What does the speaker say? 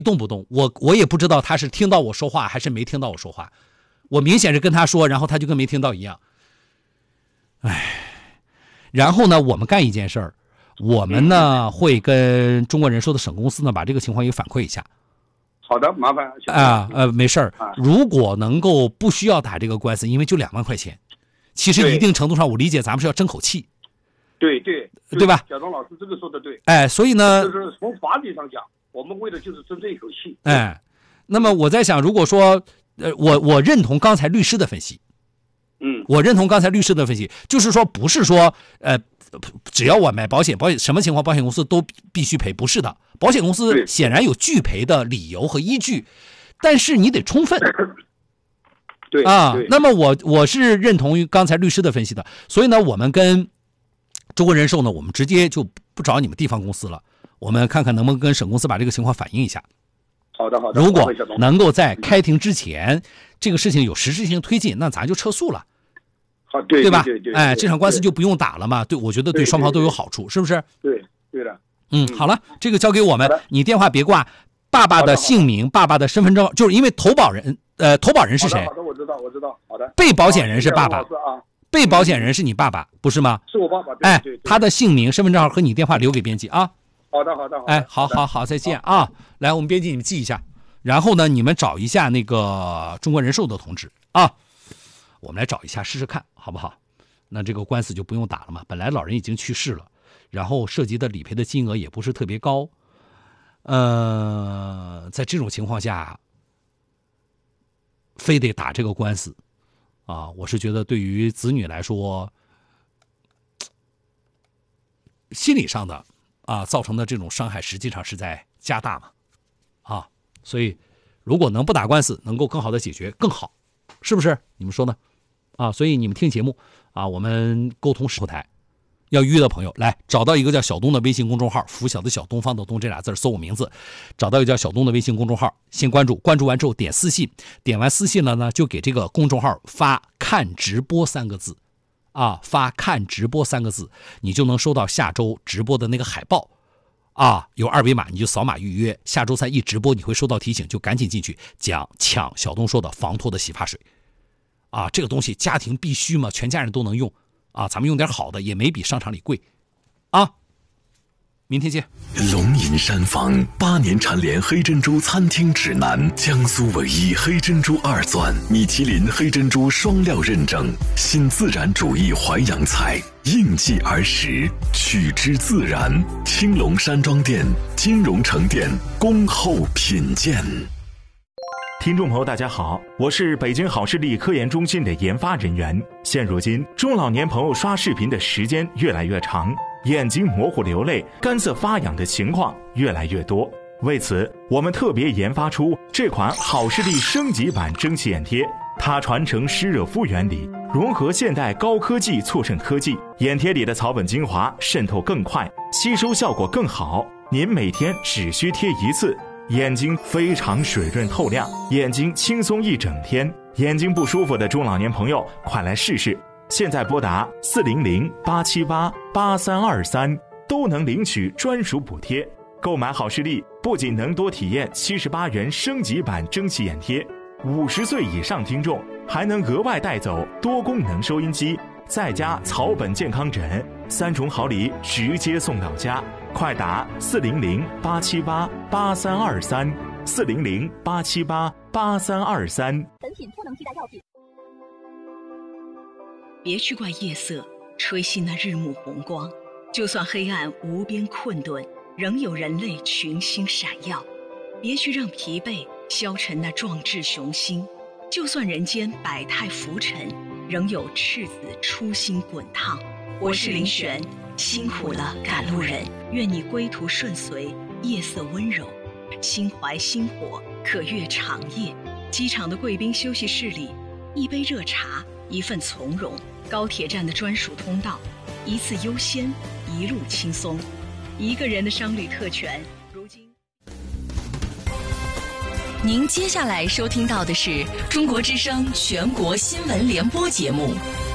动不动，我也不知道他是听到我说话还是没听到我说话，我明显是跟他说，然后他就跟没听到一样。然后呢，我们干一件事儿，我们呢会跟中国人寿的省公司呢把这个情况也反馈一下。 好的，麻烦没事儿。如果能够不需要打这个官司，因为就2万块钱，其实一定程度上我理解咱们是要争口气。 对吧？ 小东老师这个说的对。 所以呢， 就是从法理上讲，我们为的就是争这一口气。 那么我在想，如果说我认同刚才律师的分析。我认同刚才律师的分析，就是说不是说只要我买保险什么情况保险公司都必须赔，不是的，保险公司显然有拒赔的理由和依据，但是你得充分。 对那么我是认同于刚才律师的分析的，所以呢，我们跟中国人寿呢，我们直接就不找你们地方公司了，我们看看能不能跟省公司把这个情况反映一下。 好的。 如果能够在开庭之前，这个事情有实质性推进，那咱就撤诉了。 好，对吧？这场官司就不用打了嘛。对，我觉得对双方都有好处，是不是？ 对的。 好了，这个交给我们，你电话别挂，爸爸的姓名、爸爸的身份证，就是因为投保人是谁？ 好的，我知道。好的。 被保险人是爸爸，被保险人是你爸爸，不是吗？ 是我爸爸。对， 他的姓名、身份证号和你电话留给编辑啊。 好的。 好，再见啊！来，我们编辑你们记一下，然后呢，你们找一下那个中国人寿的同志啊。我们来找一下试试看好不好？那这个官司就不用打了嘛，本来老人已经去世了，然后涉及的理赔的金额也不是特别高。在这种情况下非得打这个官司我是觉得对于子女来说心理上的造成的这种伤害实际上是在加大嘛所以如果能不打官司能够更好的解决更好，是不是？你们说呢？所以你们听节目我们沟通后台要约的朋友来找到一个叫小东的微信公众号，拂晓的小东方的东这俩字，搜我名字，找到一个叫小东的微信公众号，先关注完之后点私信，点完私信了呢就给这个公众号发看直播3个字发看直播3个字，你就能收到下周直播的那个海报有2维码，你就扫码预约，下周3一直播你会收到提醒，就赶紧进去抢小东说的防脱的洗发水这个东西家庭必须嘛，全家人都能用咱们用点好的，也没比商场里贵明天见。 龙吟山房8年蝉联黑珍珠餐厅指南，江苏唯一黑珍珠2钻，米其林黑珍珠双料认证，新自然主义淮扬菜，应季而食，取之自然。青龙山庄店、金融城店恭候品鉴。 听众朋友大家好，我是北京好视力科研中心的研发人员。现如今中老年朋友刷视频的时间越来越长，眼睛模糊流泪、干涩发痒的情况越来越多。为此，我们特别研发出这款好视力升级版蒸汽眼贴，它传承湿热敷原理，融合现代高科技促渗科技，眼贴里的草本精华渗透更快，吸收效果更好。您每天只需贴1次，眼睛非常水润透亮，眼睛轻松一整天。眼睛不舒服的中老年朋友快来试试，现在拨打400-878-8323都能领取专属补贴。购买好视力不仅能多体验78元升级版蒸汽眼贴，50岁以上听众还能额外带走多功能收音机，再加草本健康枕，3重好礼直接送到家。快打400-878-8323，400-878-8323。 本品不能替代药品。 别去怪夜色吹熄那日暮红光，就算黑暗无边困顿，仍有人类群星闪耀。别去让疲惫消沉那壮志雄心，就算人间百态浮沉，仍有赤子初心滚烫。我是林璇，辛苦了赶路人，愿你归途顺遂，夜色温柔，心怀星火，可越长夜。机场的贵宾休息室里，一杯热茶，一份从容。高铁站的专属通道，一次优先，一路轻松。一个人的商旅特权，如今。 您接下来收听到的是中国之声全国新闻联播节目。